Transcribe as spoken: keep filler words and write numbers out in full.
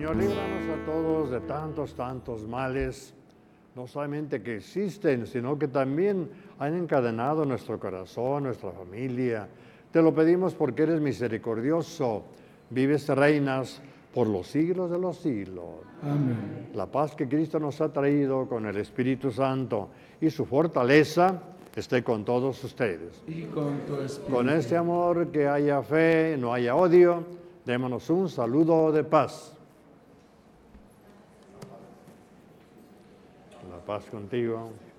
Señor, líbranos a todos de tantos, tantos males, no solamente que existen, sino que también han encadenado nuestro corazón, nuestra familia. Te lo pedimos porque eres misericordioso, vives y reinas por los siglos de los siglos. Amén. La paz que Cristo nos ha traído con el Espíritu Santo y su fortaleza esté con todos ustedes. Y con tu espíritu. Con este amor que haya fe, no haya odio, démonos un saludo de paz. La paz contigo.